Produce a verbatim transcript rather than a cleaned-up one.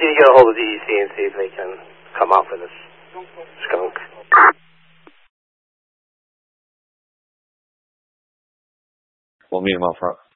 Can you get a hold of D E C and see if they can come out for this skunk? We'll meet him out front.